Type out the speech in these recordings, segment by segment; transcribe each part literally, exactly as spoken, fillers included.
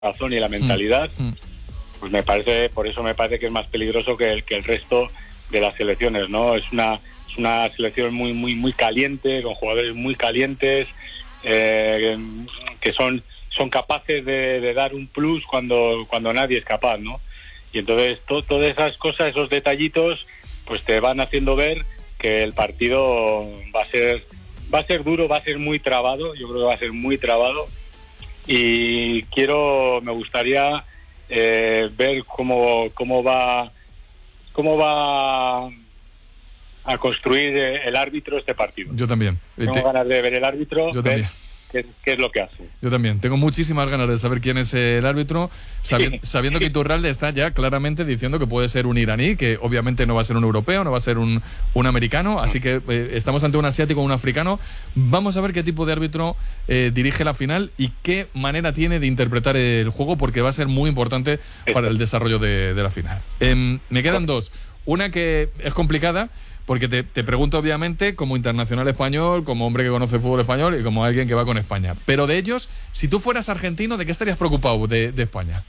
razón y la mentalidad, mm, mm. pues me parece, por eso me parece que es más peligroso que el, que el resto de las selecciones, ¿no? Es una, es una selección muy, muy, muy caliente, con jugadores muy calientes, eh, que son, son capaces de, de dar un plus cuando, cuando nadie es capaz, ¿no? Y entonces to, todas esas cosas, esos detallitos, pues te van haciendo ver que el partido va a ser, va a ser duro, va a ser muy trabado, yo creo que va a ser muy trabado, y quiero, me gustaría eh, ver cómo, cómo va, cómo va a construir el árbitro este partido. Yo también. Tengo Te... ganas de ver el árbitro, Yo ver también. Qué, qué es lo que hace. Yo también. Tengo muchísimas ganas de saber quién es el árbitro, sabi sí. sabiendo que Iturralde está ya claramente diciendo que puede ser un iraní, que obviamente no va a ser un europeo, no va a ser un, un americano, así que eh, estamos ante un asiático o un africano. Vamos a ver qué tipo de árbitro eh, dirige la final y qué manera tiene de interpretar el juego, porque va a ser muy importante para el desarrollo de, de la final. Eh, me quedan dos. Una que es complicada, porque te, te pregunto obviamente como internacional español, como hombre que conoce el fútbol español y como alguien que va con España. Pero de ellos, si tú fueras argentino, ¿de qué estarías preocupado de, de España?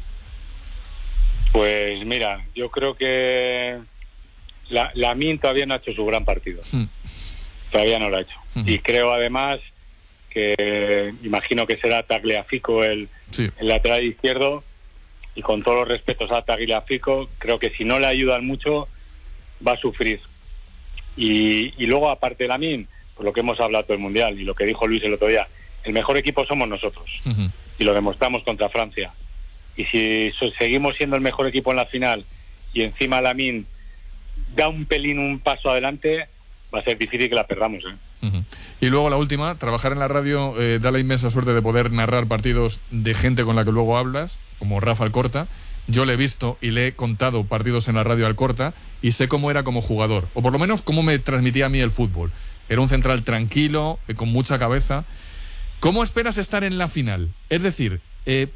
Pues mira, yo creo que la, la Min todavía no ha hecho su gran partido. Hmm. Todavía no lo ha hecho. Hmm. Y creo además que, imagino que será Tagliafico el, sí. el lateral izquierdo, y con todos los respetos a Tagliafico, creo que si no le ayudan mucho, va a sufrir. Y, y luego, aparte de la Min, por lo que hemos hablado todo el Mundial y lo que dijo Luis el otro día, el mejor equipo somos nosotros. Uh-huh. Y lo demostramos contra Francia. Y si so, seguimos siendo el mejor equipo en la final y encima la Min da un pelín, un paso adelante, va a ser difícil que la perdamos, ¿eh? Uh-huh. Y luego la última, trabajar en la radio eh, da la inmensa suerte de poder narrar partidos de gente con la que luego hablas, como Rafa Alcorta. Yo le he visto y le he contado partidos en la radio Alcorta y sé cómo era como jugador, o por lo menos cómo me transmitía a mí el fútbol. Era un central tranquilo, eh, con mucha cabeza. ¿Cómo esperas estar en la final? Es decir, eh,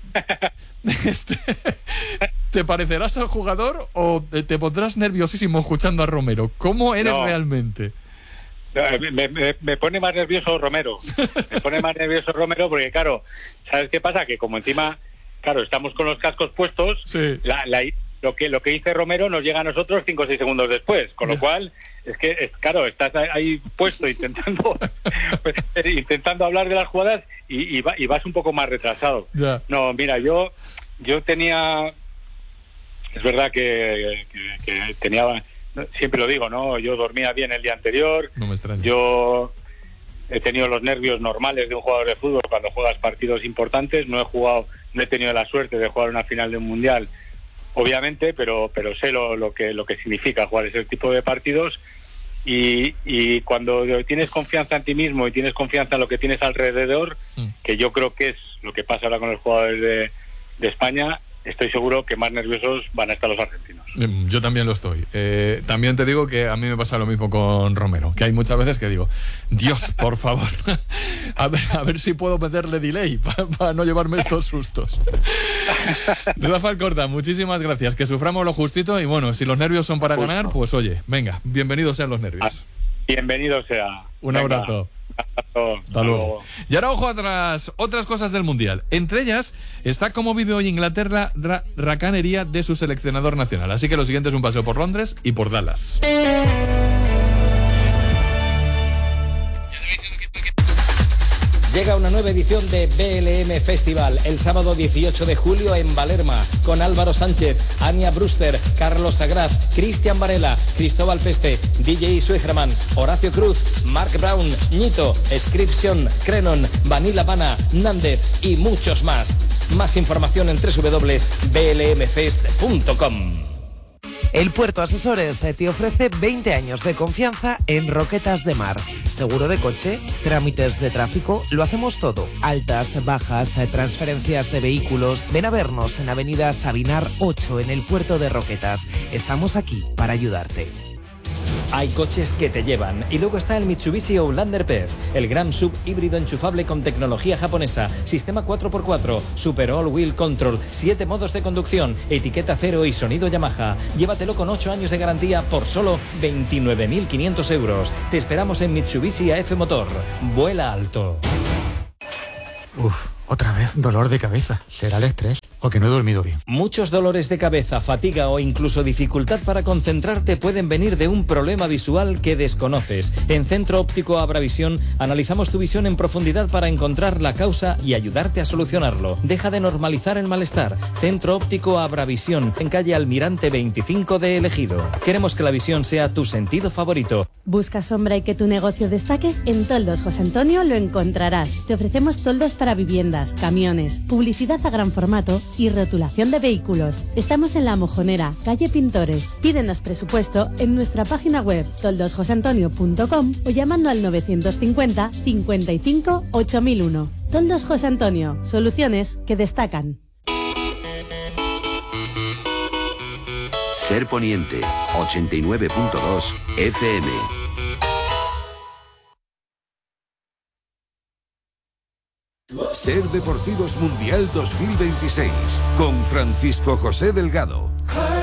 ¿te parecerás al jugador o te pondrás nerviosísimo escuchando a Romero? ¿Cómo eres no. realmente? Me, me, me pone más nervioso Romero. Me pone más nervioso Romero porque, claro, ¿sabes qué pasa? Que como encima... Claro, estamos con los cascos puestos, sí. la, la, lo que lo que dice Romero nos llega a nosotros cinco o seis segundos después, con lo cual, es que, es, claro, estás ahí puesto intentando pues, intentando hablar de las jugadas y, y, va, y vas un poco más retrasado. Yeah. No, mira, yo yo tenía, es verdad que, que, que tenía, siempre lo digo, ¿no? Yo dormía bien el día anterior, no me extraña. Yo... He tenido los nervios normales de un jugador de fútbol cuando juegas partidos importantes. No he jugado, no he tenido la suerte de jugar una final de un mundial, obviamente, pero pero sé lo, lo que lo que significa jugar ese tipo de partidos. Y, y cuando tienes confianza en ti mismo y tienes confianza en lo que tienes alrededor, mm. que yo creo que es lo que pasa ahora con los jugadores de, de España, estoy seguro que más nerviosos van a estar los argentinos. Yo también lo estoy. Eh, también te digo que a mí me pasa lo mismo con Romero, que hay muchas veces que digo, Dios, por favor, a ver, a ver si puedo meterle delay para pa no llevarme estos sustos. Rafa Alcorta, muchísimas gracias, que suframos lo justito y bueno, si los nervios son para Justo. ganar, pues oye, venga, bienvenidos sean los nervios. Bienvenido sea. Un venga. abrazo. Hasta luego. Y ahora ojo a otras, otras cosas del Mundial. Entre ellas está cómo vive hoy Inglaterra la racanería de su seleccionador nacional. Así que lo siguiente es un paseo por Londres y por Dallas. Llega una nueva edición de B L M Festival el sábado dieciocho de julio en Valerma, con Álvaro Sánchez, Anya Brewster, Carlos Sagraz, Cristian Varela, Cristóbal Peste, D J Suegerman, Horacio Cruz, Mark Brown, Ñito, Scription, Crenon, Vanilla Pana, Nández y muchos más. Más información en doble u doble u doble u punto b l m fest punto com. El Puerto Asesores te ofrece veinte años de confianza en Roquetas de Mar. Seguro de coche, trámites de tráfico, lo hacemos todo. Altas, bajas, transferencias de vehículos. Ven a vernos en Avenida Sabinar ocho en el Puerto de Roquetas. Estamos aquí para ayudarte. Hay coches que te llevan. Y luego está el Mitsubishi Outlander P E V, el gran sub híbrido enchufable con tecnología japonesa, sistema cuatro por cuatro, Super All Wheel Control, siete modos de conducción, etiqueta cero y sonido Yamaha. Llévatelo con ocho años de garantía por solo veintinueve mil quinientos euros. Te esperamos en Mitsubishi A F Motor. Vuela alto. Uf. Otra vez dolor de cabeza. ¿Será el estrés o que no he dormido bien? Muchos dolores de cabeza, fatiga o incluso dificultad para concentrarte pueden venir de un problema visual que desconoces. En Centro Óptico Abravisión analizamos tu visión en profundidad para encontrar la causa y ayudarte a solucionarlo. Deja de normalizar el malestar. Centro Óptico Abravisión, en calle Almirante veinticinco de El Ejido. Queremos que la visión sea tu sentido favorito. ¿Buscas sombra y que tu negocio destaque? En Toldos José Antonio lo encontrarás. Te ofrecemos toldos para viviendas, camiones, publicidad a gran formato y rotulación de vehículos. Estamos en La Mojonera, calle Pintores. Pídenos presupuesto en nuestra página web toldos josé antonio punto com o llamando al novecientos cincuenta cincuenta y cinco ocho mil uno. Toldos José Antonio, soluciones que destacan. Ser Poniente, ochenta y nueve punto dos F M. Ser Deportivos Mundial dos mil veintiséis con Francisco José Delgado.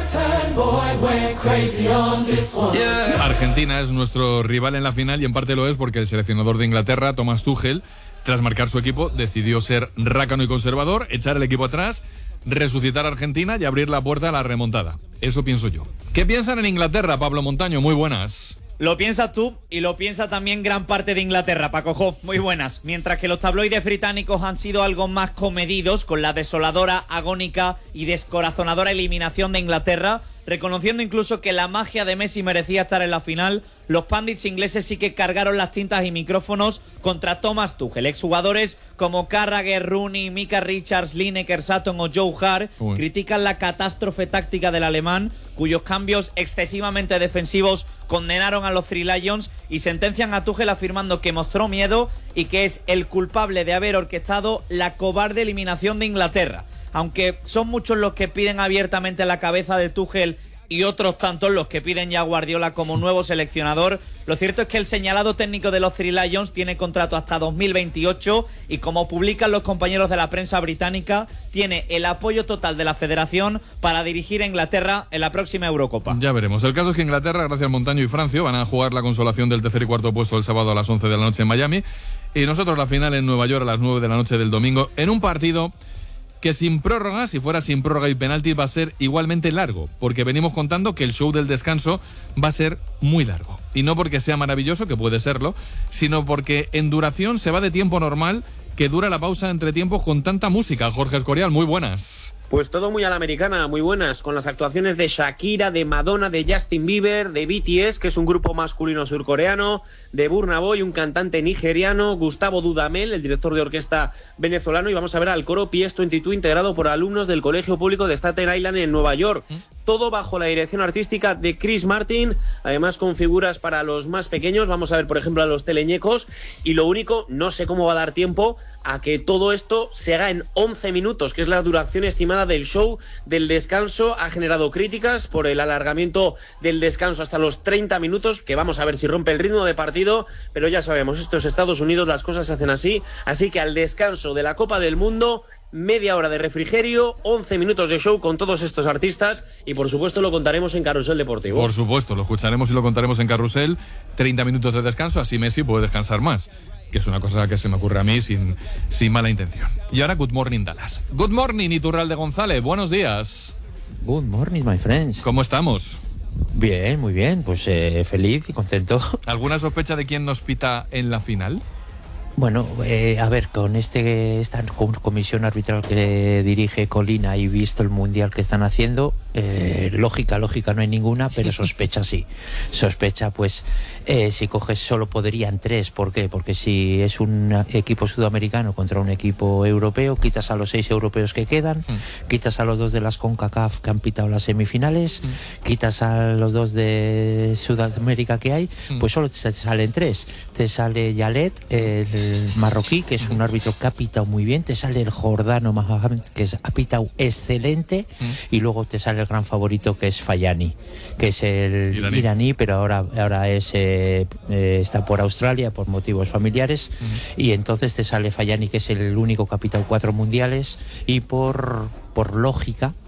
Argentina es nuestro rival en la final y en parte lo es porque el seleccionador de Inglaterra, Thomas Tuchel, tras marcar su equipo, decidió ser rácano y conservador, echar el equipo atrás, resucitar a Argentina y abrir la puerta a la remontada. Eso pienso yo. ¿Qué piensan en Inglaterra, Pablo Montaño? Muy buenas. Lo piensas tú y lo piensa también gran parte de Inglaterra, Paco Jo. Muy buenas. Mientras que los tabloides británicos han sido algo más comedidos con la desoladora, agónica y descorazonadora eliminación de Inglaterra, reconociendo incluso que la magia de Messi merecía estar en la final, los pundits ingleses sí que cargaron las tintas y micrófonos contra Thomas Tuchel. Exjugadores como Carragher, Rooney, Micah Richards, Lineker, Sutton o Joe Hart Uy. critican la catástrofe táctica del alemán, cuyos cambios excesivamente defensivos condenaron a los Three Lions, y sentencian a Tuchel afirmando que mostró miedo y que es el culpable de haber orquestado la cobarde eliminación de Inglaterra. Aunque son muchos los que piden abiertamente la cabeza de Tuchel y otros tantos los que piden ya a Guardiola como nuevo seleccionador, lo cierto es que el señalado técnico de los Three Lions tiene contrato hasta dos mil veintiocho y, como publican los compañeros de la prensa británica, tiene el apoyo total de la federación para dirigir a Inglaterra en la próxima Eurocopa. Ya veremos. El caso es que Inglaterra, gracias Montaño y Francio, van a jugar la consolación del tercer y cuarto puesto el sábado a las once de la noche en Miami, y nosotros la final en Nueva York a las nueve de la noche del domingo, en un partido que sin prórroga, si fuera sin prórroga y penalti, va a ser igualmente largo, porque venimos contando que el show del descanso va a ser muy largo. Y no porque sea maravilloso, que puede serlo, sino porque en duración se va de tiempo normal, que dura la pausa entre tiempos con tanta música. Jorge Escorial, muy buenas. Pues todo muy a la americana, muy buenas, con las actuaciones de Shakira, de Madonna, de Justin Bieber, de B T S, que es un grupo masculino surcoreano, de Burna Boy, un cantante nigeriano, Gustavo Dudamel, el director de orquesta venezolano, y vamos a ver al coro P S veintidós integrado por alumnos del Colegio Público de Staten Island en Nueva York. ¿Mm? Todo bajo la dirección artística de Chris Martin, además con figuras para los más pequeños. Vamos a ver, por ejemplo, a los teleñecos, y lo único, no sé cómo va a dar tiempo a que todo esto se haga en once minutos, que es la duración estimada del show del descanso. Ha generado críticas por el alargamiento del descanso hasta los treinta minutos, que vamos a ver si rompe el ritmo de partido, pero ya sabemos, esto es Estados Unidos, las cosas se hacen así, así que al descanso de la Copa del Mundo, media hora de refrigerio, once minutos de show con todos estos artistas, y por supuesto lo contaremos en Carrusel Deportivo. Por supuesto, lo escucharemos y lo contaremos en Carrusel. treinta minutos de descanso, así Messi puede descansar más, que es una cosa que se me ocurre a mí sin, sin mala intención. Y ahora, Good Morning Dallas. Good Morning, Iturralde González, buenos días. Good morning, my friends. ¿Cómo estamos? Bien, muy bien, pues eh, feliz y contento. ¿Alguna sospecha de quién nos pita en la final? Bueno, eh, a ver, con este esta comisión arbitral que dirige Colina y visto el mundial que están haciendo, eh, lógica, lógica no hay ninguna, pero sospecha sí. Sospecha, pues, eh, si coges solo podrían tres. ¿Por qué? Porque si es un equipo sudamericano contra un equipo europeo, quitas a los seis europeos que quedan, mm. quitas a los dos de las CONCACAF que han pitado las semifinales, mm. quitas a los dos de Sudamérica que hay, mm. pues solo te salen tres. Te sale Yalet, el el marroquí, que es un árbitro que ha pitado muy bien, te sale el jordano Mahamed, que es, ha pitado excelente, mm. y luego te sale el gran favorito, que es Fayani, que es el iraní, iraní pero ahora, ahora es eh, eh, está por Australia por motivos familiares, mm. y entonces te sale Fayani, que es el único que ha pitado cuatro mundiales, y por, por lógica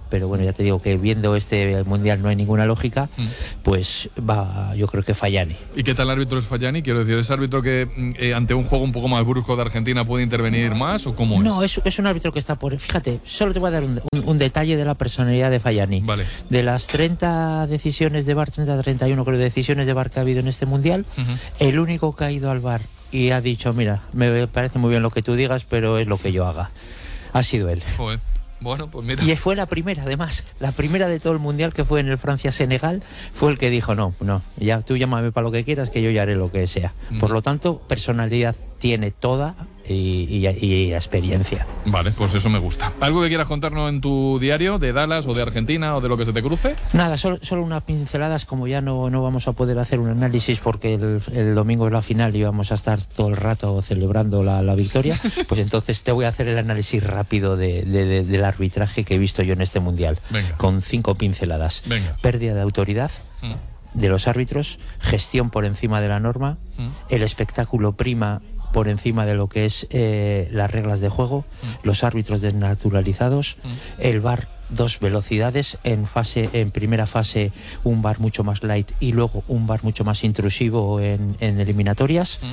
pero bueno, ya te digo que viendo este mundial no hay ninguna lógica, mm. pues va, yo creo que Fallani. ¿Y qué tal el árbitro es Fallani? Quiero decir, ¿es árbitro que eh, ante un juego un poco más brusco de Argentina puede intervenir más o cómo es? No, es, es un árbitro que está por... Fíjate, solo te voy a dar un, un, un detalle de la personalidad de Fallani. Vale. De las treinta decisiones de V A R, treinta, treinta y uno creo, decisiones de V A R que ha habido en este mundial, uh-huh. el único que ha ido al V A R y ha dicho, mira, me parece muy bien lo que tú digas, pero es lo que yo haga, ha sido él. Joder. Bueno, pues mira. Y fue la primera, además, la primera de todo el mundial, que fue en el Francia-Senegal, fue el que dijo, no, no, ya tú llámame para lo que quieras, que yo ya haré lo que sea. Mm. Por lo tanto, personalidad tiene toda y, y, y experiencia. Vale, pues eso me gusta. ¿Algo que quieras contarnos en tu diario de Dallas o de Argentina o de lo que se te cruce? Nada, solo, solo unas pinceladas, como ya no, no vamos a poder hacer un análisis porque el, el domingo es la final y vamos a estar todo el rato celebrando la, la victoria, pues entonces te voy a hacer el análisis rápido de, de, de, del arbitraje que he visto yo en este mundial. Venga. Con cinco pinceladas. Venga. Pérdida de autoridad Mm. de los árbitros, gestión por encima de la norma, Mm. el espectáculo prima por encima de lo que es eh, las reglas de juego, mm. los árbitros desnaturalizados, mm. el V A R dos velocidades, en fase en primera fase un V A R mucho más light y luego un V A R mucho más intrusivo en, en eliminatorias. Mm.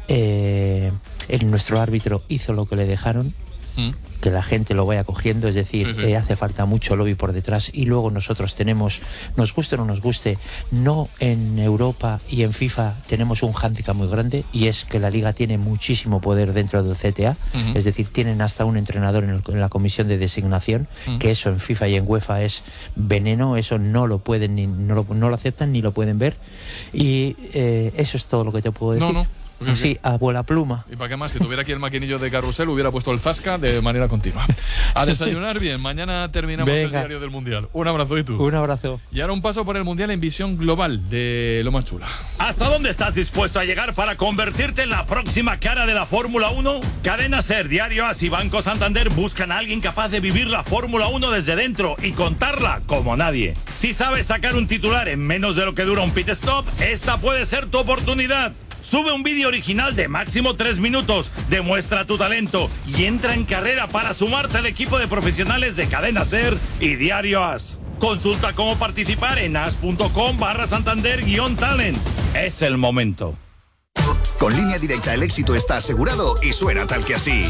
Eh, el, nuestro árbitro hizo lo que le dejaron. Mm. Que la gente lo vaya cogiendo, es decir, sí, sí. Eh, hace falta mucho lobby por detrás y luego nosotros tenemos, nos guste o no nos guste, no en Europa y en FIFA tenemos un hándicap muy grande y es que la Liga tiene muchísimo poder dentro del C T A, uh-huh. es decir, tienen hasta un entrenador en, el, en la comisión de designación, uh-huh. que eso en FIFA y en UEFA es veneno, eso no lo pueden, ni, no, lo, no lo aceptan ni lo pueden ver y eh, eso es todo lo que te puedo decir. No, no. Sí, a vuela pluma. ¿Y para qué más? Si tuviera aquí el maquinillo de carrusel hubiera puesto el Zasca de manera continua. A desayunar bien. Mañana terminamos Venga. el diario del Mundial. Un abrazo y tú. Un abrazo. Y ahora un paso por el Mundial en visión global de lo más chula. ¿Hasta dónde estás dispuesto a llegar para convertirte en la próxima cara de la Fórmula uno? Cadena SER, Diario AS y Banco Santander buscan a alguien capaz de vivir la Fórmula uno desde dentro y contarla como nadie. Si sabes sacar un titular en menos de lo que dura un pit stop, esta puede ser tu oportunidad. Sube un vídeo original de máximo tres minutos, demuestra tu talento y entra en carrera para sumarte al equipo de profesionales de Cadena SER y Diario AS. Consulta cómo participar en as.com barra Santander guión talent. Es el momento. Con Línea Directa el éxito está asegurado y suena tal que así.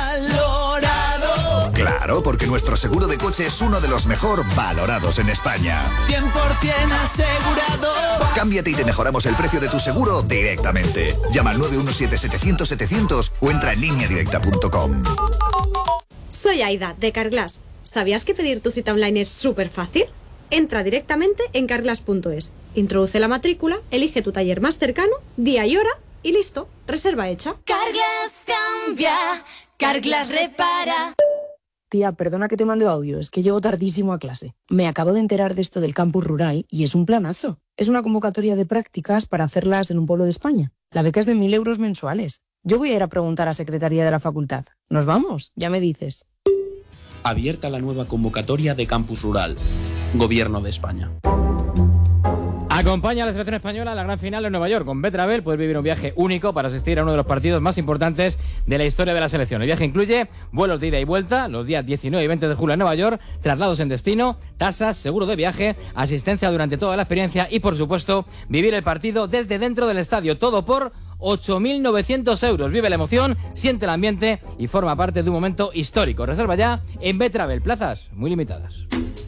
¡Valorado! Claro, porque nuestro seguro de coche es uno de los mejor valorados en España. cien por ciento asegurado. Cámbiate y te mejoramos el precio de tu seguro directamente. Llama al nueve uno siete, setecientos, setecientos o entra en línea directa punto com. Soy Aida, de Carglass. ¿Sabías que pedir tu cita online es súper fácil? Entra directamente en carglass punto es. Introduce la matrícula, elige tu taller más cercano, día y hora y listo, reserva hecha. Carglass cambia, Carglass repara. Tía, perdona que te mande audio, es que llego tardísimo a clase. Me acabo de enterar de esto del campus rural y es un planazo. Es una convocatoria de prácticas para hacerlas en un pueblo de España. La beca es de mil euros mensuales. Yo voy a ir a preguntar a Secretaría de la Facultad. ¿Nos vamos? Ya me dices. Abierta la nueva convocatoria de campus rural. Gobierno de España. Acompaña a la selección española a la gran final en Nueva York. Con Betravel puedes vivir un viaje único para asistir a uno de los partidos más importantes de la historia de la selección. El viaje incluye vuelos de ida y vuelta los días diecinueve y veinte de julio en Nueva York, traslados en destino, tasas, seguro de viaje, asistencia durante toda la experiencia y, por supuesto, vivir el partido desde dentro del estadio. Todo por ocho mil novecientos euros. Vive la emoción, siente el ambiente y forma parte de un momento histórico. Reserva ya en Betravel. Plazas muy limitadas.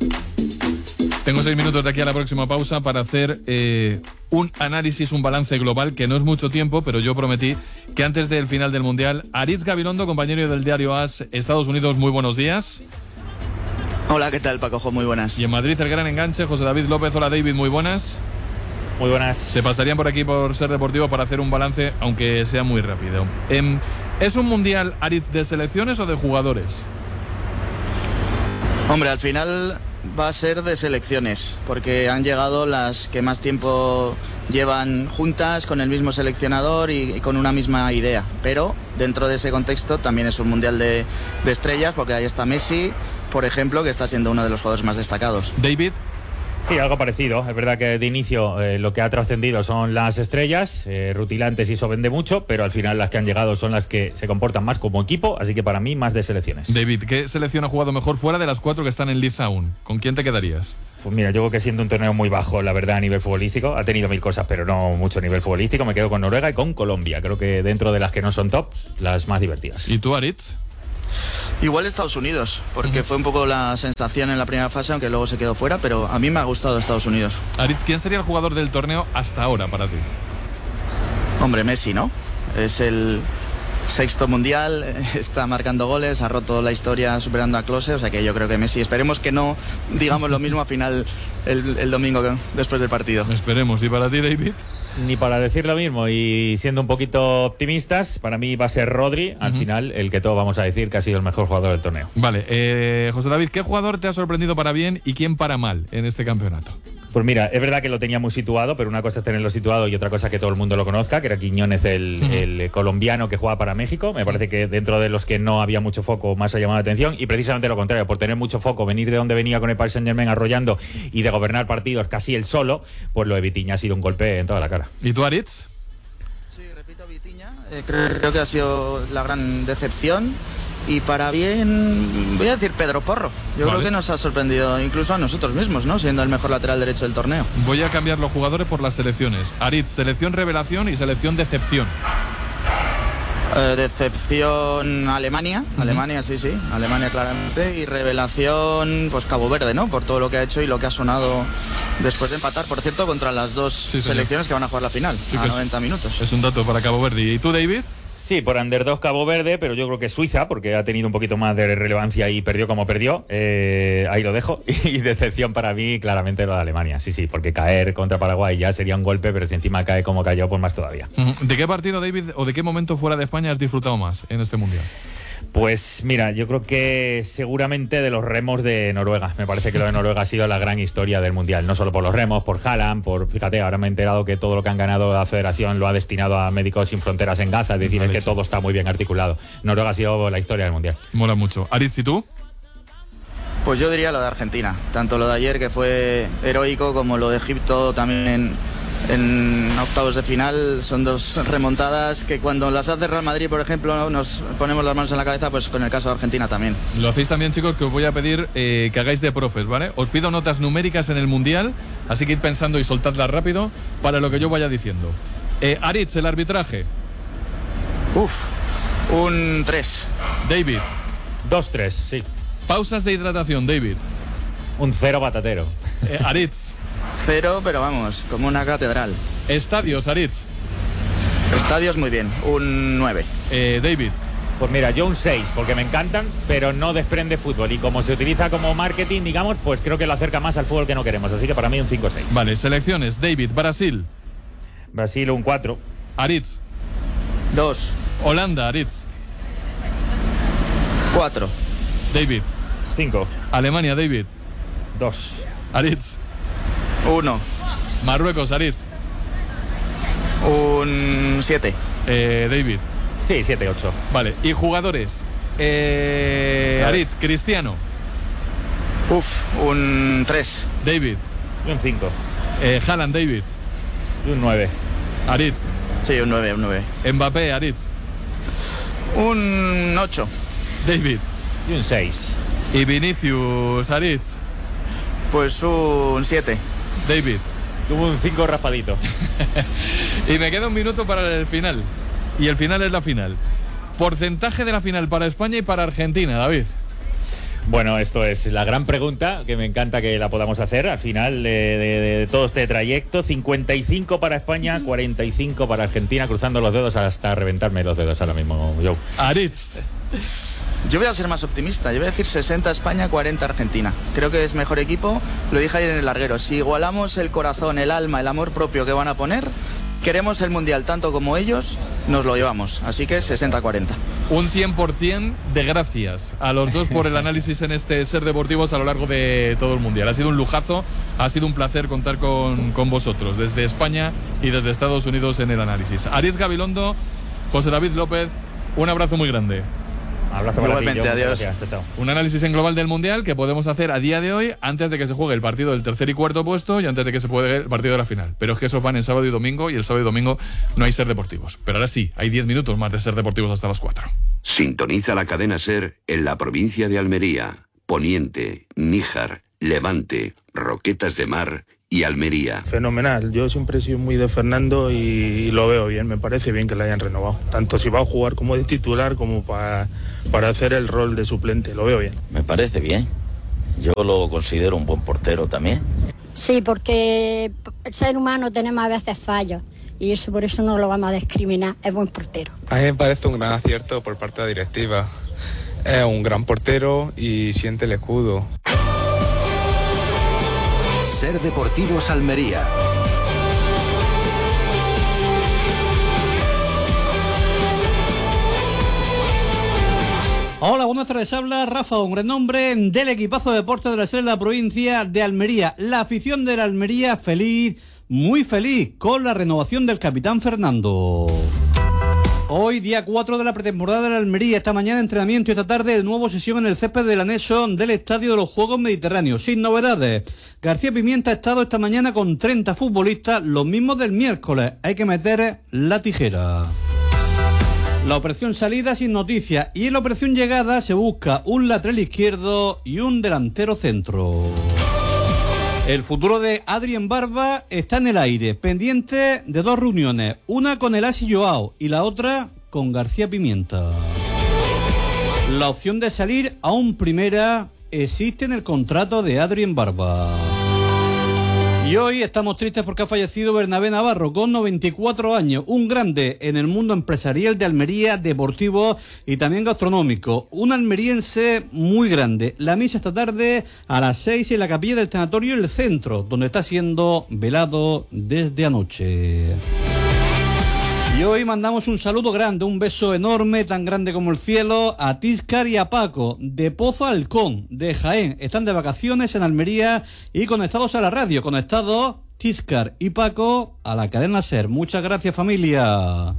Tengo seis minutos de aquí a la próxima pausa para hacer eh, un análisis, un balance global, que no es mucho tiempo, pero yo prometí que antes del final del Mundial, Aritz Gabilondo, compañero del diario AS, Estados Unidos, muy buenos días. Hola, ¿qué tal, Pacojo? Muy buenas. Y en Madrid, el gran enganche, José David López. Hola, David, muy buenas. Muy buenas. Se pasarían por aquí por Ser Deportivo para hacer un balance, aunque sea muy rápido. Eh, ¿Es un Mundial, Aritz, de selecciones o de jugadores? Hombre, al final va a ser de selecciones, porque han llegado las que más tiempo llevan juntas con el mismo seleccionador y, y con una misma idea. Pero dentro de ese contexto también es un mundial de, de estrellas, porque ahí está Messi, por ejemplo, que está siendo uno de los jugadores más destacados. David. Sí, algo parecido. Es verdad que de inicio eh, lo que ha trascendido son las estrellas, eh, rutilantes y eso vende mucho, pero al final las que han llegado son las que se comportan más como equipo, así que para mí más de selecciones. David, ¿qué selección ha jugado mejor fuera de las cuatro que están en liza aún? ¿Con quién te quedarías? Pues mira, yo creo que siendo un torneo muy bajo, la verdad, a nivel futbolístico, ha tenido mil cosas, pero no mucho nivel futbolístico, me quedo con Noruega y con Colombia. Creo que dentro de las que no son tops, las más divertidas. ¿Y tú, Aritz? Igual Estados Unidos, porque uh-huh. fue un poco la sensación en la primera fase, aunque luego se quedó fuera, pero a mí me ha gustado Estados Unidos. Aritz, ¿quién sería el jugador del torneo hasta ahora para ti? Hombre, Messi, ¿no? Es el sexto mundial, está marcando goles, ha roto la historia superando a Klose, o sea que yo creo que Messi, esperemos que no digamos lo mismo al final el, el domingo después del partido. Esperemos. ¿Y para ti, David? Ni para decir lo mismo, y siendo un poquito optimistas, para mí va a ser Rodri, al uh-huh. final, el que todos vamos a decir que ha sido el mejor jugador del torneo. Vale, eh, José David, ¿qué jugador te ha sorprendido para bien y quién para mal en este campeonato? Pues mira, es verdad que lo tenía muy situado, pero una cosa es tenerlo situado y otra cosa es que todo el mundo lo conozca, que era Quiñones, el, uh-huh. el colombiano que juega para México. Me parece que dentro de los que no había mucho foco, más ha llamado la atención, y precisamente lo contrario, por tener mucho foco, venir de donde venía con el Paris Saint-Germain arrollando y de gobernar partidos casi él solo, pues lo de Vitinha ha sido un golpe en toda la cara. ¿Y tú, Aritz? Sí, repito, Vitinha, eh, creo, creo que ha sido la gran decepción. Y para bien, voy a decir Pedro Porro. Yo vale. creo que nos ha sorprendido incluso a nosotros mismos, ¿no? Siendo el mejor lateral derecho del torneo. Voy a cambiar los jugadores por las selecciones. Aritz, selección revelación y selección decepción. Eh, decepción Alemania. Uh-huh. Alemania, sí, sí. Alemania claramente. Y revelación, pues Cabo Verde, ¿no? Por todo lo que ha hecho y lo que ha sonado después de empatar, por cierto, contra las dos sí, selecciones que van a jugar la final, sí, a noventa es, minutos. Es un dato para Cabo Verde. ¿Y tú, David? Sí, por underdog Cabo Verde, pero yo creo que Suiza, porque ha tenido un poquito más de relevancia y perdió como perdió. Eh, ahí lo dejo. Y decepción para mí, claramente, lo de Alemania. Sí, sí, porque caer contra Paraguay ya sería un golpe, pero si encima cae como cayó, pues más todavía. ¿De qué partido, David, o de qué momento fuera de España has disfrutado más en este Mundial? Pues mira, yo creo que seguramente de los remos de Noruega. Me parece que lo de Noruega ha sido la gran historia del Mundial. No solo por los remos, por Haaland, por, fíjate, ahora me he enterado que todo lo que han ganado la federación lo ha destinado a Médicos Sin Fronteras en Gaza. Es decir, es que todo está muy bien articulado. Noruega ha sido la historia del Mundial. Mola mucho. Aritz, ¿y tú? Pues yo diría lo de Argentina. Tanto lo de ayer, que fue heroico, como lo de Egipto también en... en octavos de final. Son dos remontadas que cuando las hace Real Madrid, por ejemplo, nos ponemos las manos en la cabeza, pues con el caso de Argentina también. Lo hacéis también, chicos, que os voy a pedir eh, que hagáis de profes, ¿vale? Os pido notas numéricas en el Mundial, así que id pensando y soltadlas rápido para lo que yo vaya diciendo. eh, Aritz, el arbitraje. Uf, un tres. David. dos tres, sí. Pausas de hidratación, David. Un cero patatero. eh, Aritz. Cero, pero vamos, como una catedral. Estadios, Aritz. Estadios muy bien, un nueve. Eh, David. Pues mira, yo un seis, porque me encantan, pero no desprende fútbol. Y como se utiliza como marketing, digamos, pues creo que lo acerca más al fútbol que no queremos. Así que para mí un cinco seis. Vale, selecciones. David, Brasil. Brasil, un cuatro. Aritz. dos. Holanda, Aritz. cuatro. David. cinco. Alemania, David. dos. Aritz. uno. Marruecos, Aritz. Un siete. Eh, David. Sí, siete ocho. Vale, y jugadores. Eh, Aritz, Cristiano. Uf, un tres. David. Y un cinco. Eh, Haaland, David. Y un nueve. Aritz. Sí, un nueve, un nueve. Mbappé, Aritz. Un ocho. David. Y un seis. Y Vinicius, Aritz. Pues un siete. David. Tuvo un cinco raspadito. Y me queda un minuto para el final. Y el final es la final. Porcentaje de la final para España y para Argentina, David. Bueno, esto es la gran pregunta, que me encanta que la podamos hacer al final de, de, de todo este trayecto. cincuenta y cinco para España, cuarenta y cinco para Argentina, cruzando los dedos hasta reventarme los dedos ahora mismo, Joe. Aritz. Yo voy a ser más optimista, yo voy a decir sesenta España, cuarenta Argentina. Creo que es mejor equipo, lo dije ayer en el larguero. Si igualamos el corazón, el alma, el amor propio que van a poner, queremos el Mundial tanto como ellos, nos lo llevamos. Así que sesenta cuarenta. Un cien por ciento de gracias a los dos por el análisis en este Ser Deportivos a lo largo de todo el Mundial. Ha sido un lujazo, ha sido un placer contar con, con vosotros desde España y desde Estados Unidos en el análisis. Aritz Gabilondo, José David López, un abrazo muy grande. Abrazo para ti, Igualmente, John, muchas adiós. gracias. Chao, chao. Un análisis en global del Mundial que podemos hacer a día de hoy antes de que se juegue el partido del tercer y cuarto puesto y antes de que se juegue el partido de la final. Pero es que esos van en sábado y domingo y el sábado y domingo no hay Ser Deportivos. Pero ahora sí, hay diez minutos más de Ser Deportivos hasta las cuatro. Sintoniza la cadena SER en la provincia de Almería, Poniente, Níjar, Levante, Roquetas de Mar y Almería. Fenomenal, yo siempre he sido muy de Fernando y, y lo veo bien, me parece bien que le hayan renovado, tanto si va a jugar como de titular como para, para hacer el rol de suplente, lo veo bien. Me parece bien, yo lo considero un buen portero también. Sí, porque el ser humano tenemos a veces fallos y eso por eso no lo vamos a discriminar, es buen portero. A mí me parece un gran acierto por parte de la directiva, es un gran portero y siente el escudo. Ser Deportivos Almería. Hola, buenas tardes. Habla Rafa, un gran nombre del equipazo de deportes de la SER de la provincia de Almería. La afición de la Almería feliz, muy feliz, con la renovación del capitán Fernando. Hoy, día cuatro de la pretemporada de la Almería. Esta mañana entrenamiento y esta tarde de nuevo sesión en el césped del anexo del Estadio de los Juegos Mediterráneos. Sin novedades. García Pimienta ha estado esta mañana con treinta futbolistas, los mismos del miércoles. Hay que meter la tijera. La operación salida sin noticias y en la operación llegada se busca un lateral izquierdo y un delantero centro. El futuro de Adrien Barba está en el aire, pendiente de dos reuniones, una con el Asi Joao y la otra con García Pimienta. La opción de salir a un primera existe en el contrato de Adrien Barba. Y hoy estamos tristes porque ha fallecido Bernabé Navarro con noventa y cuatro años, un grande en el mundo empresarial de Almería, deportivo y también gastronómico, un almeriense muy grande. La misa esta tarde a las seis en la capilla del Tanatorio El Centro, donde está siendo velado desde anoche. Y hoy mandamos un saludo grande, un beso enorme, tan grande como el cielo, a Tíscar y a Paco, de Pozo Halcón, de Jaén. Están de vacaciones en Almería y conectados a la radio. Conectados Tíscar y Paco a la cadena SER. Muchas gracias, familia.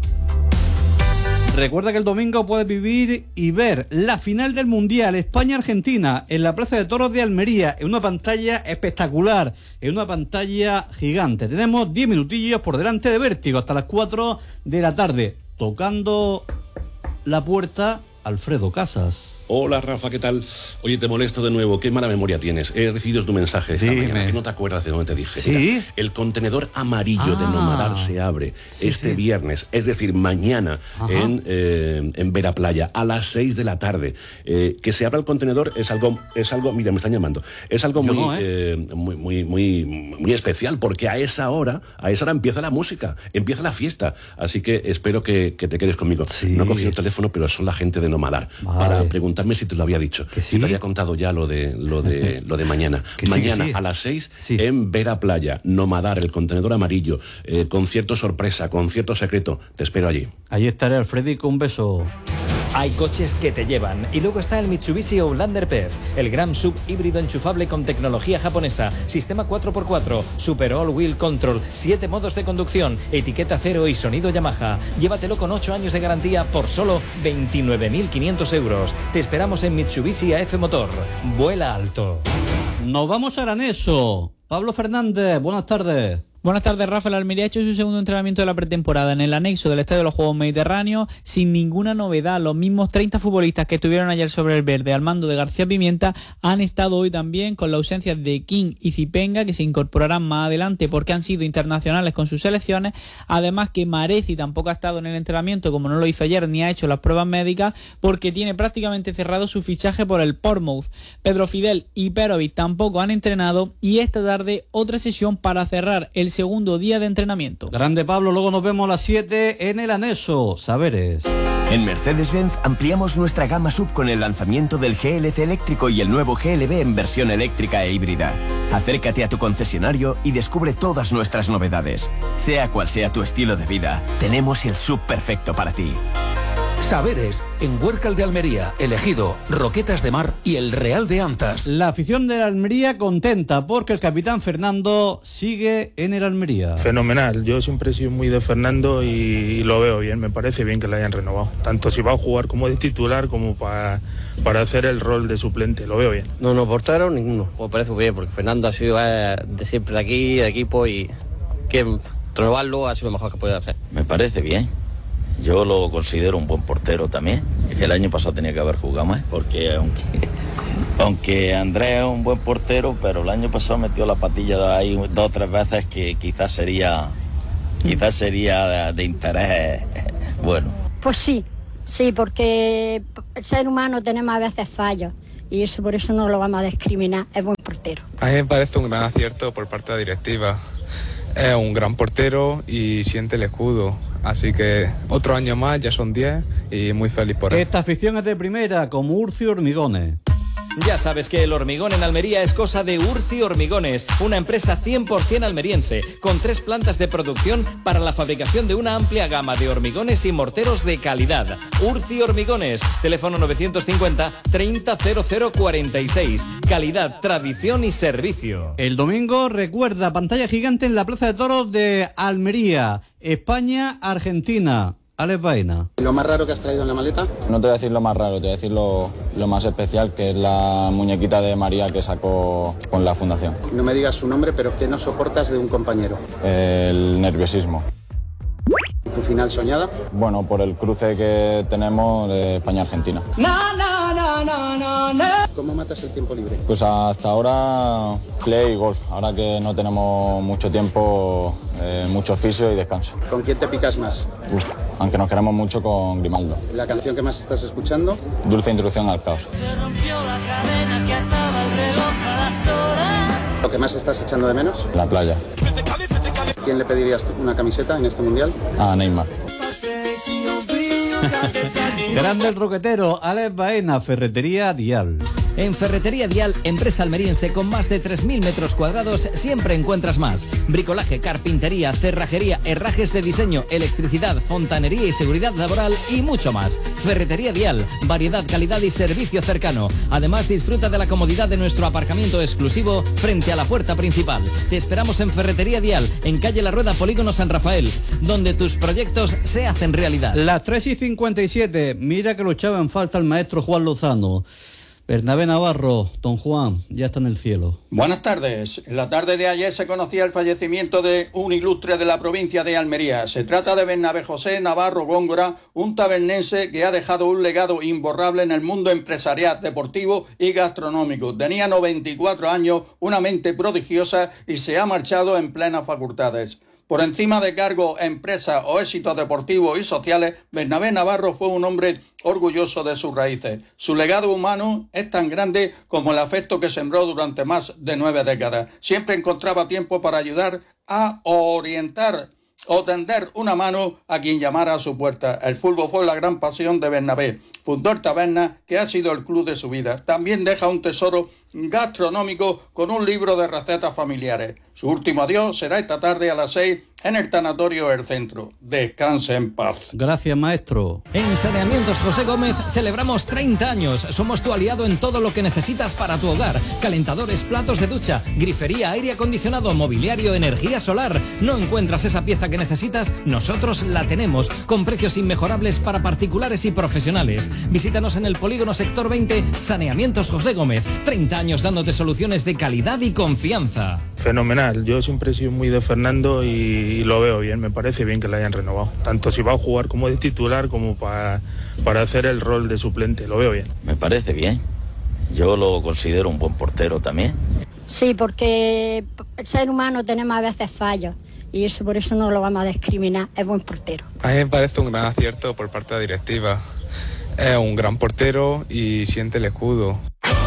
Recuerda que el domingo puedes vivir y ver la final del Mundial España-Argentina en la Plaza de Toros de Almería, en una pantalla espectacular, en una pantalla gigante. Tenemos diez minutillos por delante de vértigo hasta las cuatro de la tarde. Tocando la puerta, Alfredo Casas. Hola Rafa, ¿qué tal? Oye, te molesto de nuevo, qué mala memoria tienes. He recibido tu mensaje esta Dime. mañana, que no te acuerdas de dónde te dije. ¿Sí? Mira, el contenedor amarillo Ah. de Nomadar se abre Sí, este sí. viernes, es decir, mañana en, eh, en Vera Playa, a las seis de la tarde. Eh, que se abra el contenedor es algo, es algo, mira, me están llamando, es algo Yo muy, no, ¿eh? eh, muy, muy, muy, muy especial, porque a esa hora, a esa hora empieza la música, empieza la fiesta. Así que espero que, que te quedes conmigo. No he cogido el teléfono, pero son la gente de Nomadar, Vale. para preguntarme si te lo había dicho. ¿Que sí? Si te había contado ya lo de lo de lo de mañana. Que sí, Mañana que sí. a las seis en Vera Playa, Nomadar, el contenedor amarillo, eh, concierto sorpresa, concierto secreto. Te espero allí. Ahí estaré, Alfredico, un beso. Hay coches que te llevan. Y luego está el Mitsubishi Outlander P E V, el gran sub híbrido enchufable con tecnología japonesa, sistema cuatro por cuatro, Super All Wheel Control, siete modos de conducción, etiqueta cero y sonido Yamaha. Llévatelo con ocho años de garantía por solo veintinueve mil quinientos euros. Te esperamos en Mitsubishi A F Motor. Vuela alto. Nos vamos a Araneso. Pablo Fernández, buenas tardes. Buenas tardes, Rafa. La Almería ha hecho su segundo entrenamiento de la pretemporada en el anexo del Estadio de los Juegos Mediterráneos sin ninguna novedad. Los mismos treinta futbolistas que estuvieron ayer sobre el verde al mando de García Pimienta han estado hoy también, con la ausencia de King y Zipenga, que se incorporarán más adelante porque han sido internacionales con sus selecciones. Además que Marezi tampoco ha estado en el entrenamiento, como no lo hizo ayer, ni ha hecho las pruebas médicas, porque tiene prácticamente cerrado su fichaje por el Portsmouth. Pedro Fidel y Perovic tampoco han entrenado y esta tarde otra sesión para cerrar el segundo día de entrenamiento. Grande Pablo, luego nos vemos a las siete en el anexo. Saberes. En Mercedes-Benz ampliamos nuestra gama sub con el lanzamiento del G L C eléctrico y el nuevo G L B en versión eléctrica e híbrida. Acércate a tu concesionario y descubre todas nuestras novedades. Sea cual sea tu estilo de vida, tenemos el sub perfecto para ti. Saberes, en Huércal de Almería, Elegido, Roquetas de Mar y el Real de Antas. La afición de la Almería contenta porque el capitán Fernando sigue en el Almería. Fenomenal, yo siempre he sido muy de Fernando y, y lo veo bien, me parece bien que le hayan renovado. Tanto si va a jugar como de titular como para, para hacer el rol de suplente, lo veo bien. No, no, portero ninguno. Me parece muy bien porque Fernando ha sido eh, de siempre de aquí, de equipo y que renovarlo ha sido lo mejor que puede hacer. Me parece bien. Yo lo considero un buen portero también. Es que el año pasado tenía que haber jugado más, porque aunque, aunque Andrés es un buen portero, pero el año pasado metió la patilla de ahí dos o tres veces que quizás sería, quizás sería de, de interés bueno. Pues sí, sí, porque el ser humano tenemos a veces fallos y eso por eso no lo vamos a discriminar, es buen portero. A mí me parece un gran acierto por parte de la directiva. Es un gran portero y siente el escudo. Así que otro año más, ya son diez y muy feliz por él. Esta afición es de primera, como Urci Hormigones. Ya sabes que el hormigón en Almería es cosa de Urci Hormigones, una empresa cien por ciento almeriense, con tres plantas de producción para la fabricación de una amplia gama de hormigones y morteros de calidad. Urci Hormigones, teléfono novecientos cincuenta, treinta, cero cero cuarenta y seis. Calidad, tradición y servicio. El domingo, recuerda, pantalla gigante en la Plaza de Toros de Almería, España-Argentina. Alex Baena. ¿Lo más raro que has traído en la maleta? No te voy a decir lo más raro, te voy a decir lo, lo más especial, que es la muñequita de María que sacó con la fundación. No me digas su nombre, pero ¿qué no soportas de un compañero? El nerviosismo. ¿Tu final soñada? Bueno, por el cruce que tenemos de España-Argentina. No, no, no, no, no, no. ¿Cómo matas el tiempo libre? Pues hasta ahora play y golf. Ahora que no tenemos mucho tiempo, eh, mucho oficio y descanso. ¿Con quién te picas más? Uf, aunque nos queremos mucho con Grimaldo. ¿La canción que más estás escuchando? Dulce introducción al caos. Se rompió la cadena que ataba el reloj a las horas. ¿Lo que más estás echando de menos? La playa. ¿Quién le pedirías una camiseta en este mundial? Ah, Neymar. Grande el roquetero, Alex Baena, Ferretería Dial. En Ferretería Dial, empresa almeriense con más de tres mil metros cuadrados, siempre encuentras más. Bricolaje, carpintería, cerrajería, herrajes de diseño, electricidad, fontanería y seguridad laboral y mucho más. Ferretería Dial, variedad, calidad y servicio cercano. Además, disfruta de la comodidad de nuestro aparcamiento exclusivo frente a la puerta principal. Te esperamos en Ferretería Dial, en calle La Rueda, Polígono San Rafael, donde tus proyectos se hacen realidad. Las tres y cincuenta y siete, mira que lo echaba en falta el maestro Juan Lozano. Bernabé Navarro, don Juan, ya está en el cielo. Buenas tardes. En la tarde de ayer se conocía el fallecimiento de un ilustre de la provincia de Almería. Se trata de Bernabé José Navarro Góngora, un tabernense que ha dejado un legado imborrable en el mundo empresarial, deportivo y gastronómico. Tenía noventa y cuatro años, una mente prodigiosa y se ha marchado en plenas facultades. Por encima de cargos, empresas o éxitos deportivos y sociales, Bernabé Navarro fue un hombre orgulloso de sus raíces. Su legado humano es tan grande como el afecto que sembró durante más de nueve décadas. Siempre encontraba tiempo para ayudar a orientar o tender una mano a quien llamara a su puerta. El fútbol fue la gran pasión de Bernabé. Fundó el Taberna, que ha sido el club de su vida. También deja un tesoro gastronómico con un libro de recetas familiares. Su último adiós será esta tarde a las seis en el Tanatorio del Centro. Descanse en paz. Gracias, maestro. En Saneamientos José Gómez celebramos treinta años. Somos tu aliado en todo lo que necesitas para tu hogar. Calentadores, platos de ducha, grifería, aire acondicionado, mobiliario, energía solar. ¿No encuentras esa pieza que necesitas? Nosotros la tenemos, con precios inmejorables para particulares y profesionales. Visítanos en el Polígono Sector veinte, Saneamientos José Gómez. treinta años dándote soluciones de calidad y confianza. Fenomenal, yo siempre he sido muy de Fernando y, y lo veo bien, me parece bien que le hayan renovado. Tanto si va a jugar como de titular como para, para hacer el rol de suplente, lo veo bien. Me parece bien. Yo lo considero un buen portero también. Sí, porque el ser humano tenemos a veces fallos y eso por eso no lo vamos a discriminar, es buen portero. A mí me parece un gran acierto por parte de la directiva. Es un gran portero y siente el escudo.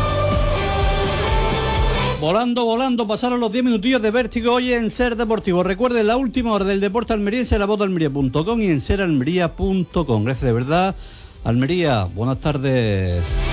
Volando, volando, pasaron los diez minutillos de vértigo hoy en Ser Deportivo. Recuerden, la última hora del deporte almeriense en la voz de almería punto com y en ser almería punto com. Gracias de verdad. Almería, buenas tardes.